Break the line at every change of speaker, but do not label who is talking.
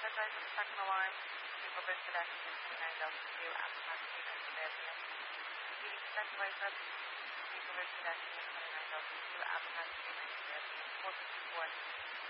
apologize for the second alarm. Vehicle been pedestrian 29,002 Appleton Street, Pennsylvania. Speeding protected by subject. Vehicle been pedestrian 29,002 Appleton Street, Pennsylvania. 454.